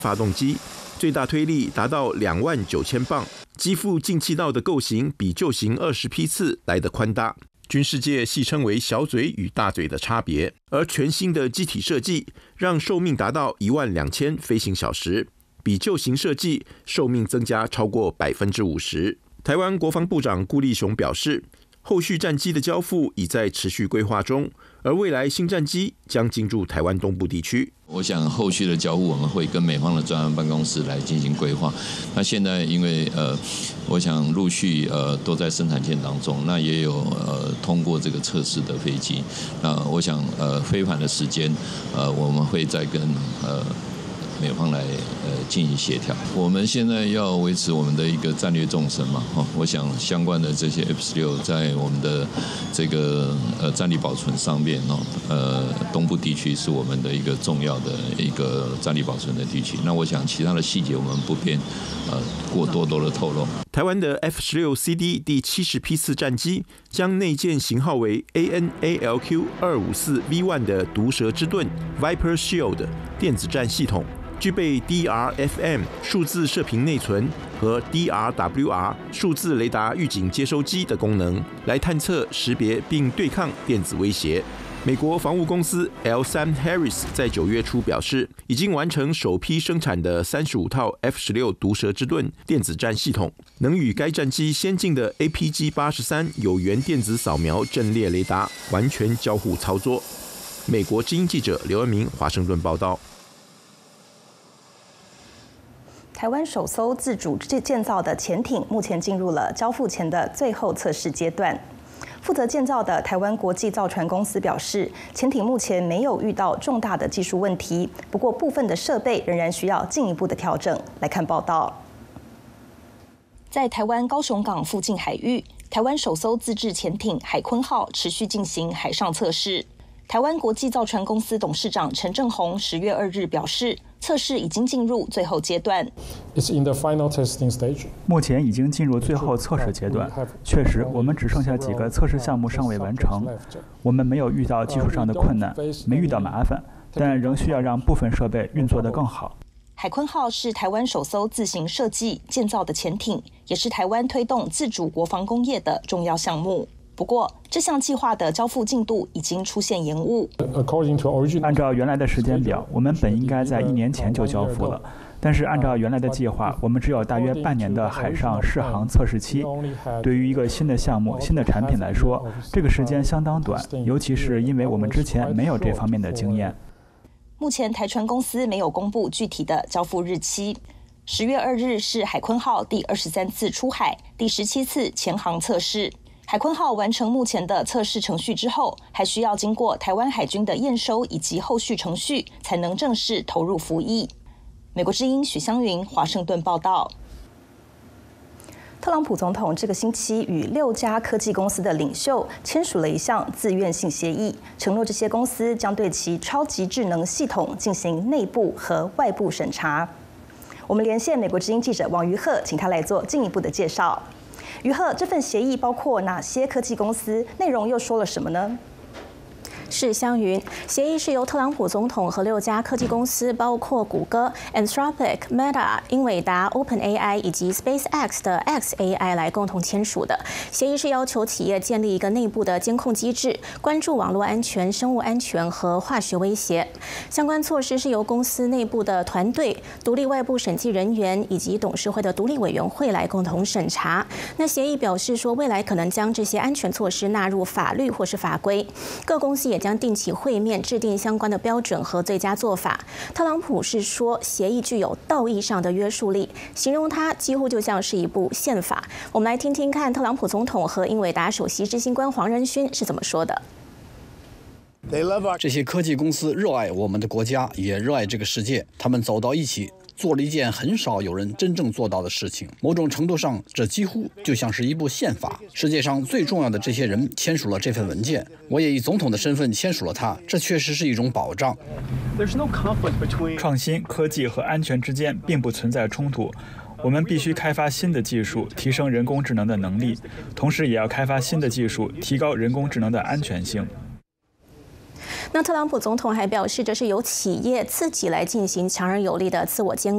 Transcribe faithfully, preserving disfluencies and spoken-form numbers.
发动机，最大推力达到两万九千磅，机腹进气道的构型比旧型二十批次来得宽大。军事界戏称为小嘴与大嘴的差别，而全新的机体设计让寿命达到一万两千飞行小时，比旧型设计寿命增加超过百分之五十。台湾国防部长顾立雄表示，后续战机的交付已在持续规划中，而未来新战机将进入台湾东部地区。 我想后续的交付我们会跟美方的专案办公室来进行规划。那现在因为呃，我想陆续呃都在生产线当中，那也有呃通过这个测试的飞机。那我想呃飞盘的时间呃我们会再跟呃。美方来呃进行协调。我们现在要维持我们的一个战略纵深嘛，哈，我想相关的这些 F 十六在我们的这个呃战力保存上面哦，呃东部地区是我们的一个重要的一个战力保存的地区。那我想其他的细节我们不便呃过多多的透露。 台湾的 F 十六 C D 第七十批次战机将内建型号为 A N A L Q 二五四 V 一 的毒蛇之盾 Viper Shield 电子战系统。具备 D R F M 数字射频内存和 D R W R 数字雷达预警接收机的功能，来探测、识别并对抗电子威胁。美国防务公司 L 三 Harris 在九月初表示，已经完成首批生产的三十五套 F 十六毒蛇之盾电子战系统，能与该战机先进的 A P G 八十三有源电子扫描阵列雷达完全交互操作。美国之音记者刘恩明华盛顿报道。 台湾首艘自主建造的潜艇目前进入了交付前的最后测试阶段。负责建造的台湾国际造船公司表示，潜艇目前没有遇到重大的技术问题，不过部分的设备仍然需要进一步的调整。来看报道，在台湾高雄港附近海域，台湾首艘自制潜艇海鲲号持续进行海上测试。台湾国际造船公司董事长陈正宏十月二日表示，测试已经进入最后阶段。 It's in the final testing stage. 目前已经进入最后测试阶段。确实，我们只剩下几个测试项目尚未完成。我们没有遇到技术上的困难，没遇到麻烦，但仍需要让部分设备运作得更好。 海鲲号是台湾首艘自行设计建造的潜艇，也是台湾推动自主国防工业的重要项目。不过，这项计划的交付进度已经出现延误。 按照原来的时间表，我们本应该在一年前就交付了，但是按照原来的计划，我们只有大约半年的海上试航测试期。对于一个新的项目、新的产品来说，这个时间相当短，尤其是因为我们之前没有这方面的经验。 目前台船公司没有公布具体的交付日期。十月二日是海鲲号第二十三次出海，第十七次潜航测试。海鲲号完成目前的测试程序之后，还需要经过台湾海军的验收以及后续程序，才能正式投入服役。美国之音许湘云华盛顿报道。特朗普总统这个星期与六家科技公司的领袖签署了一项自愿性协议，承诺这些公司将对其超级智能系统进行内部和外部审查。我们连线美国之音记者王于鹤，请他来做进一步的介绍。于鹤，这份协议包括哪些科技公司？内容又说了什么呢？ 是湘云，协议是由特朗普总统和六家科技公司，包括谷歌、Anthropic、Meta、英伟达、OpenAI 以及 SpaceX 的 X A I 来共同签署的。协议是要求企业建立一个内部的监控机制，关注网络安全、生物安全和化学威胁。相关措施是由公司内部的团队、独立外部审计人员以及董事会的独立委员会来共同审查。那协议表示说，未来可能将这些安全措施纳入法律或是法规。各公司也将定期会面，制定相关的标准和最佳做法。特朗普是说，协议具有道义上的约束力，形容它几乎就像是一部宪法。我们来听听看，特朗普总统和英伟达首席执行官黄仁勋是怎么说的。 这些科技公司热爱我们的国家，也热爱这个世界，他们走到一起，做了一件很少有人真正做到的事情。某种程度上，这几乎就像是一部宪法。世界上最重要的这些人签署了这份文件，我也以总统的身份签署了它，这确实是一种保障。 创新、科技和安全之间并不存在冲突。我们必须开发新的技术，提升人工智能的能力，同时也要开发新的技术，提高人工智能的安全性。 那特朗普总统还表示，这是由企业自己来进行强而有力的自我监